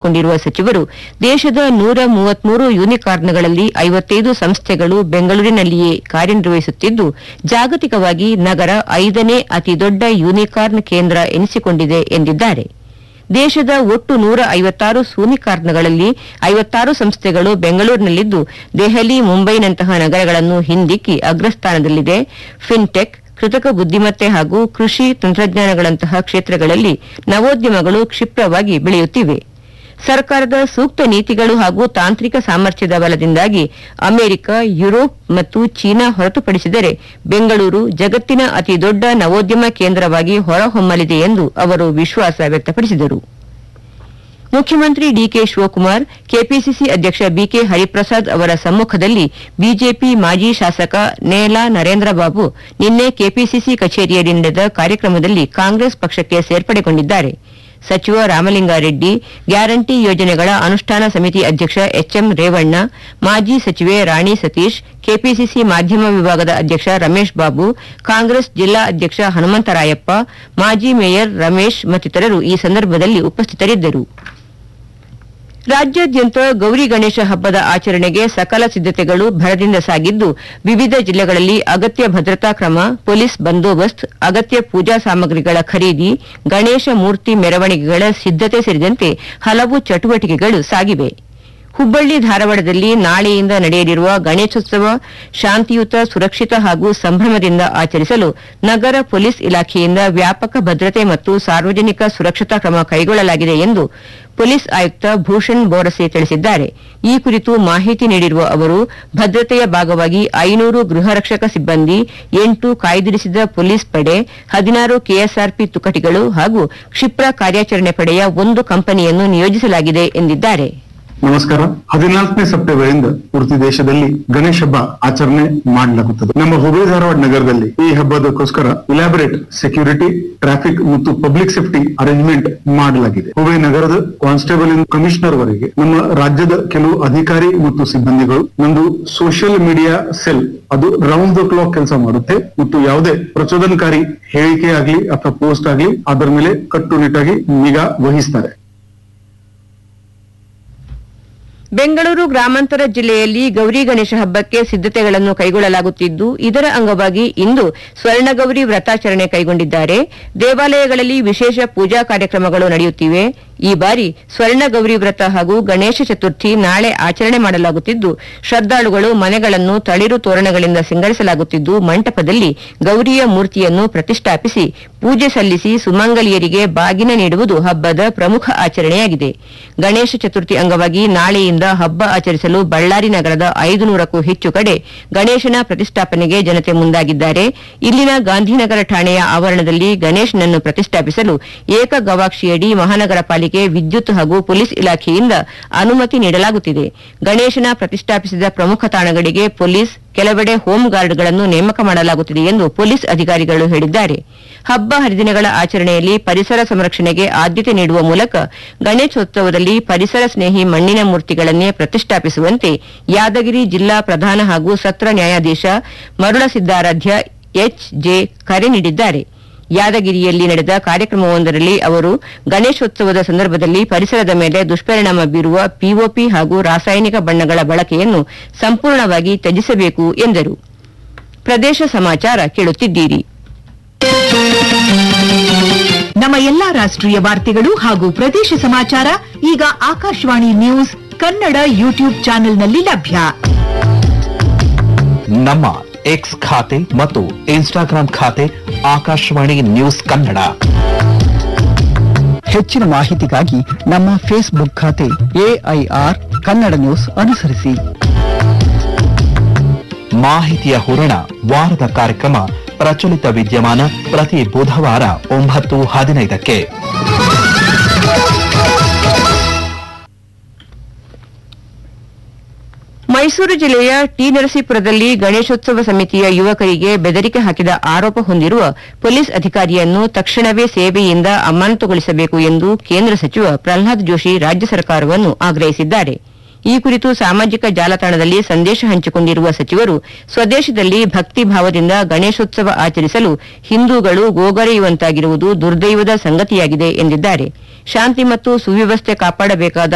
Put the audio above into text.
ಹಂಚಿಕೊಂಡಿರುವ ಸಚಿವರು ದೇಶದ 133 ಯೂನಿಕಾರ್ನ್ಗಳಲ್ಲಿ 55 ಸಂಸ್ಥೆಗಳು ಬೆಂಗಳೂರಿನಲ್ಲಿಯೇ ಕಾರ್ಯನಿರ್ವಹಿಸುತ್ತಿದ್ದು ಜಾಗತಿಕವಾಗಿ ನಗರ 5ನೇ ಅತಿದೊಡ್ಡ ಯೂನಿಕಾರ್ನ್ ಕೇಂದ್ರ ಎನಿಸಿಕೊಂಡಿದೆ ಎಂದಿದ್ದಾರೆ. ದೇಶದ ಒಟ್ಟು 156 ಯೂನಿಕಾರ್ನ್ಗಳಲ್ಲಿ 56 ಸಂಸ್ಥೆಗಳು ಬೆಂಗಳೂರಿನಲ್ಲಿದ್ದು ದೆಹಲಿ, ಮುಂಬೈನಂತಹ ನಗರಗಳನ್ನು ಹಿಂದಿಕ್ಕಿ ಅಗ್ರಸ್ಥಾನದಲ್ಲಿದೆ. ಫಿನ್ಟೆಕ್, ಕೃತಕ ಬುದ್ದಿಮತ್ತೆ ಹಾಗೂ ಕೃಷಿ ತಂತ್ರಜ್ಞಾನಗಳಂತಹ ಕ್ಷೇತ್ರಗಳಲ್ಲಿ ನವೋದ್ಯಮಗಳು ಕ್ಷಿಪ್ರವಾಗಿ ಬೆಳೆಯುತ್ತಿವೆ. ಸರ್ಕಾರದ ಸೂಕ್ತ ನೀತಿಗಳು ಹಾಗೂ ತಾಂತ್ರಿಕ ಸಾಮರ್ಥ್ಯದ ಬಲದಿಂದಾಗಿ ಅಮೆರಿಕ, ಯುರೋಪ್ ಮತ್ತು ಚೀನಾ ಹೊರತುಪಡಿಸಿದರೆ ಬೆಂಗಳೂರು ಜಗತ್ತಿನ ಅತಿದೊಡ್ಡ ನವೋದ್ಯಮ ಕೇಂದ್ರವಾಗಿ ಹೊರಹೊಮ್ಮಲಿದೆ ಎಂದು ಅವರು ವಿಶ್ವಾಸ ವ್ಯಕ್ತಪಡಿಸಿದರು. ಮುಖ್ಯಮಂತ್ರಿ ಡಿಕೆ ಶಿವಕುಮಾರ್, ಕೆಪಿಸಿಸಿ ಅಧ್ಯಕ್ಷ ಬಿಕೆ ಹರಿಪ್ರಸಾದ್ ಅವರ ಸಮ್ಮುಖದಲ್ಲಿ ಬಿಜೆಪಿ ಮಾಜಿ ಶಾಸಕ ನೇಲಾ ನರೇಂದ್ರ ಬಾಬು ನಿನ್ನೆ ಕೆಪಿಸಿಸಿ ಕಚೇರಿಯಲ್ಲಿ ನಡೆದ ಕಾರ್ಯಕ್ರಮದಲ್ಲಿ ಕಾಂಗ್ರೆಸ್ ಪಕ್ಷಕ್ಕೆ ಸೇರ್ಪಡೆಗೊಂಡಿದ್ದಾರೆ. ಸಚಿವ ರಾಮಲಿಂಗಾರೆಡ್ಡಿ, ಗ್ಯಾರಂಟಿ ಯೋಜನೆಗಳ ಅನುಷ್ಠಾನ ಸಮಿತಿ ಅಧ್ಯಕ್ಷ ಎಚ್ಎಂ ರೇವಣ್ಣ, ಮಾಜಿ ಸಚಿವೆ ರಾಣಿ ಸತೀಶ್, ಕೆಪಿಸಿಸಿ ಮಾಧ್ಯಮ ವಿಭಾಗದ ಅಧ್ಯಕ್ಷ ರಮೇಶ್ ಬಾಬು, ಕಾಂಗ್ರೆಸ್ ಜಿಲ್ಲಾ ಅಧ್ಯಕ್ಷ ಹನುಮಂತರಾಯಪ್ಪ, ಮಾಜಿ ಮೇಯರ್ ರಮೇಶ್ ಮತ್ತಿತರರು ಈ ಸಂದರ್ಭದಲ್ಲಿ ಉಪಸ್ಥಿತರಿದ್ದರು. ರಾಜ್ಯಾದ್ಯಂತ ಗೌರಿ ಗಣೇಶ ಹಬ್ಬದ ಆಚರಣೆಗೆ ಸಕಲ ಸಿದ್ದತೆಗಳು ಭರದಿಂದ ಸಾಗಿದ್ದು ವಿವಿಧ ಜಿಲ್ಲೆಗಳಲ್ಲಿ ಅಗತ್ಯ ಭದ್ರತಾ ಕ್ರಮ, ಪೊಲೀಸ್ ಬಂದೋಬಸ್ತ್, ಅಗತ್ಯ ಪೂಜಾ ಸಾಮಗ್ರಿಗಳ ಖರೀದಿ, ಗಣೇಶ ಮೂರ್ತಿ ಮೆರವಣಿಗೆಗಳ ಸಿದ್ದತೆ ಸೇರಿದಂತೆ ಹಲವು ಚಟುವಟಿಕೆಗಳು ಸಾಗಿವೆ. ಹುಬ್ಬಳ್ಳಿ ಧಾರವಾಡದಲ್ಲಿ ನಾಳೆಯಿಂದ ನಡೆಯಲಿರುವ ಗಣೇಶೋತ್ಸವ ಶಾಂತಿಯುತ, ಸುರಕ್ಷಿತ ಹಾಗೂ ಸಂಭ್ರಮದಿಂದ ಆಚರಿಸಲು ನಗರ ಪೊಲೀಸ್ ಇಲಾಖೆಯಿಂದ ವ್ಯಾಪಕ ಭದ್ರತೆ ಮತ್ತು ಸಾರ್ವಜನಿಕ ಸುರಕ್ಷತಾ ಕ್ರಮ ಕೈಗೊಳ್ಳಲಾಗಿದೆ ಎಂದು ಪೊಲೀಸ್ ಆಯುಕ್ತ ಭೂಷಣ್ ಬೋರಸೆ ತಿಳಿಸಿದ್ದಾರೆ. ಈ ಕುರಿತು ಮಾಹಿತಿ ನೀಡಿರುವ ಅವರು, ಭದ್ರತೆಯ ಭಾಗವಾಗಿ 500 ಗೃಹ ರಕ್ಷಕ ಸಿಬ್ಬಂದಿ, 8 ಕಾಯ್ದಿರಿಸಿದ ಪೊಲೀಸ್ ಪಡೆ, 16 ಕೆಎಸ್ಆರ್ಪಿ ತುಕಟಿಗಳು ಹಾಗೂ ಕ್ಷಿಪ್ರ ಕಾರ್ಯಾಚರಣೆ ಪಡೆಯ 1 ಕಂಪನಿಯನ್ನು ನಿಯೋಜಿಸಲಾಗಿದೆ ಎಂದಿದ್ದಾರೆ. ನಮಸ್ಕಾರ. 14ನೇ ಸೆಪ್ಟೆಂಬರ್ ಪೂರ್ತಿ ದೇಶದಲ್ಲಿ ಗಣೇಶ ಹಬ್ಬ ಆಚರಣೆ ಮಾಡಲಾಗುತ್ತದೆ. ನಮ್ಮ ಹುಬ್ಬಳ್ಳಿ ಧಾರವಾಡ ನಗರದಲ್ಲಿ ಈ ಹಬ್ಬದಕ್ಕೋಸ್ಕರ ಇಲಾಬರೇಟ್ ಸೆಕ್ಯೂರಿಟಿ, ಟ್ರಾಫಿಕ್ ಮತ್ತು ಪಬ್ಲಿಕ್ ಸೇಫ್ಟಿ ಅರೇಂಜ್ಮೆಂಟ್ ಮಾಡಲಾಗಿದೆ. ಹುಬ್ಬಳ್ಳಿ ನಗರದ ಕಾನ್ಸ್ಟೇಬಲ್ ಇಂದ ಕಮಿಷನರ್ ವರೆಗೆ ನಮ್ಮ ರಾಜ್ಯದ ಕೆಲವು ಅಧಿಕಾರಿ ಮತ್ತು ಸಿಬ್ಬಂದಿಗಳು ನಮ್ದು ಸೋಷಿಯಲ್ ಮೀಡಿಯಾ ಸೆಲ್ ಅದು ರೌಂಡ್ ದ ಕ್ಲಾಕ್ ಕೆಲಸ ಮಾಡುತ್ತೆ ಮತ್ತು ಯಾವುದೇ ಪ್ರಚೋದನಕಾರಿ ಹೇಳಿಕೆ ಆಗ್ಲಿ ಅಥವಾ ಪೋಸ್ಟ್ ಆಗ್ಲಿ ಅದರ ಮೇಲೆ ಕಟ್ಟುನಿಟ್ಟಾಗಿ ನಿಗಾ ವಹಿಸ್ತಾರೆ. ಬೆಂಗಳೂರು ಗ್ರಾಮಾಂತರ ಜಿಲ್ಲೆಯಲ್ಲಿ ಗೌರಿ ಗಣೇಶ ಹಬ್ಬಕ್ಕೆ ಸಿದ್ದತೆಗಳನ್ನು ಕೈಗೊಳ್ಳಲಾಗುತ್ತಿದ್ದು ಇದರ ಅಂಗವಾಗಿ ಇಂದು ಸ್ವರ್ಣಗೌರಿ ವ್ರತಾಚರಣೆ ಕೈಗೊಂಡಿದ್ದಾರೆ. ದೇವಾಲಯಗಳಲ್ಲಿ ವಿಶೇಷ ಪೂಜಾ ಕಾರ್ಯಕ್ರಮಗಳು ನಡೆಯುತ್ತಿವೆ. ಈ ಬಾರಿ ಸ್ವರ್ಣಗೌರಿ ವ್ರತ ಹಾಗೂ ಗಣೇಶ ಚತುರ್ಥಿ ನಾಳೆ ಆಚರಣೆ ಮಾಡಲಾಗುತ್ತಿದ್ದು ಶ್ರದ್ದಾಳುಗಳು ಮನೆಗಳನ್ನು ತಳಿರು ತೋರಣಗಳಿಂದ ಸಿಂಗರಿಸಲಾಗುತ್ತಿದ್ದು ಮಂಟಪದಲ್ಲಿ ಗೌರಿಯ ಮೂರ್ತಿಯನ್ನು ಪ್ರತಿಷ್ಠಾಪಿಸಿ ಪೂಜೆ ಸಲ್ಲಿಸಿ ಸುಮಂಗಲಿಯರಿಗೆ ಬಾಗಿನ ನೀಡುವುದು ಹಬ್ಬದ ಪ್ರಮುಖ ಆಚರಣೆಯಾಗಿದೆ. ಗಣೇಶ ಚತುರ್ಥಿ ಅಂಗವಾಗಿ ನಾಳೆಯಿಂದ ಹಬ್ಬ ಆಚರಿಸಲು ಬಳ್ಳಾರಿ ನಗರದ 500ಕ್ಕೂ ಹೆಚ್ಚು ಕಡೆ ಗಣೇಶನ ಪ್ರತಿಷ್ಠಾಪನೆಗೆ ಜನತೆ ಮುಂದಾಗಿದ್ದಾರೆ. ಇಲ್ಲಿನ ಗಾಂಧಿನಗರ ಠಾಣೆಯ ಆವರಣದಲ್ಲಿ ಗಣೇಶನನ್ನು ಪ್ರತಿಷ್ಠಾಪಿಸಲು ಏಕ ಗವಾಕ್ಷಿಯಡಿ ಮಹಾನಗರ ಪಾಲಿಕೆ, ವಿದ್ಯುತ್ ಹಾಗೂ ಪೊಲೀಸ್ ಇಲಾಖೆಯಿಂದ ಅನುಮತಿ ನೀಡಲಾಗುತ್ತಿದೆ. ಗಣೇಶನ ಪ್ರತಿಷ್ಠಾಪಿಸಿದ ಪ್ರಮುಖ ತಾಣಗಳಿಗೆ ಪೊಲೀಸ್, ಕೆಲವೆಡೆ ಹೋಂ ಗಾರ್ಡ್ಗಳನ್ನು ನೇಮಕ ಮಾಡಲಾಗುತ್ತಿದೆ ಎಂದು ಪೊಲೀಸ್ ಅಧಿಕಾರಿಗಳು ಹೇಳಿದ್ದಾರೆ. ಹಬ್ಬ ಹರಿದಿನಗಳ ಆಚರಣೆಯಲ್ಲಿ ಪರಿಸರ ಸಂರಕ್ಷಣೆಗೆ ಆದ್ಯತೆ ನೀಡುವ ಮೂಲಕ ಗಣೇಶೋತ್ಸವದಲ್ಲಿ ಪರಿಸರ ಸ್ನೇಹಿ ಮಣ್ಣಿನ ಮೂರ್ತಿಗಳನ್ನೇ ಪ್ರತಿಷ್ಠಾಪಿಸುವಂತೆ ಯಾದಗಿರಿ ಜಿಲ್ಲಾ ಪ್ರಧಾನ ಹಾಗೂ ಸತ್ರ ನ್ಯಾಯಾಧೀಶ ಮರುಳಸಿದ್ದಾರಾಧ್ಯ ಎಚ್.ಜೆ. ಕರೆ ನೀಡಿದ್ದಾರೆ. ಯಾದಗಿರಿಯಲ್ಲಿ ನಡೆದ ಕಾರ್ಯಕ್ರಮವೊಂದರಲ್ಲಿ ಅವರು ಗಣೇಶೋತ್ಸವದ ಸಂದರ್ಭದಲ್ಲಿ ಪರಿಸರದ ಮೇಲೆ ದುಷ್ಪರಿಣಾಮ ಬೀರುವ ಪಿಒಪಿ ಹಾಗೂ ರಾಸಾಯನಿಕ ಬಣ್ಣಗಳ ಬಳಕೆಯನ್ನು ಸಂಪೂರ್ಣವಾಗಿ ತ್ಯಜಿಸಬೇಕು ಎಂದರು. ಪ್ರದೇಶ ಸಮಾಚಾರ ಕೇಳುತ್ತಿದ್ದೀರಿ. ನಮ್ಮ ಎಲ್ಲಾ ರಾಷ್ಟ್ರೀಯ ವಾರ್ತೆಗಳು ಹಾಗೂ ಪ್ರದೇಶ ಸಮಾಚಾರ ಈಗ ಆಕಾಶವಾಣಿ ನ್ಯೂಸ್ ಕನ್ನಡ ಯೂಟ್ಯೂಬ್ ಚಾನೆಲ್ನಲ್ಲಿ ಲಭ್ಯ. ನಮ್ಮ ಎಕ್ಸ್ ಖಾತೆ ಮತ್ತು ಇನ್ಸ್ಟಾಗ್ರಾಂ ಖಾತೆ ಆಕಾಶವಾಣಿ ನ್ಯೂಸ್ ಕನ್ನಡ. ಹೆಚ್ಚಿನ ಮಾಹಿತಿಗಾಗಿ ನಮ್ಮ ಫೇಸ್ಬುಕ್ ಖಾತೆ AIR ಕನ್ನಡ ನ್ಯೂಸ್ ಅನುಸರಿಸಿ. ಮಾಹಿತಿಯ ಹೂರಣ ವಾರದ ಕಾರ್ಯಕ್ರಮ ಪ್ರಚಲಿತ ವಿದ್ಯಮಾನ ಪ್ರತಿ ಬುಧವಾರ 9:15ಕ್ಕೆ. ಮೈಸೂರು ಜಿಲ್ಲೆಯ ಟಿ ನರಸೀಪುರದಲ್ಲಿ ಗಣೇಶೋತ್ಸವ ಸಮಿತಿಯ ಯುವಕರಿಗೆ ಬೆದರಿಕೆ ಹಾಕಿದ ಆರೋಪ ಹೊಂದಿರುವ ಪೊಲೀಸ್ ಅಧಿಕಾರಿಯನ್ನು ತಕ್ಷಣವೇ ಸೇವೆಯಿಂದ ಅಮಾನತುಗೊಳಿಸಬೇಕು ಎಂದು ಕೇಂದ್ರ ಸಚಿವ ಪ್ರಹ್ಲಾದ್ ಜೋಶಿ ರಾಜ್ಯ ಸರ್ಕಾರವನ್ನು ಆಗ್ರಹಿಸಿದ್ದಾರೆ. ಈ ಕುರಿತು ಸಾಮಾಜಿಕ ಜಾಲತಾಣದಲ್ಲಿ ಸಂದೇಶ ಹಂಚಿಕೊಂಡಿರುವ ಸಚಿವರು, ಸ್ವದೇಶದಲ್ಲಿ ಭಕ್ತಿ ಭಾವದಿಂದ ಗಣೇಶೋತ್ಸವ ಆಚರಿಸಲು ಹಿಂದೂಗಳು ಗೋಗರೆಯುವಂತಾಗಿರುವುದು ದುರ್ದೈವದ ಸಂಗತಿಯಾಗಿದೆ ಎಂದಿದ್ದಾರೆ. ಶಾಂತಿ ಮತ್ತು ಸುವ್ಯವಸ್ಥೆ ಕಾಪಾಡಬೇಕಾದ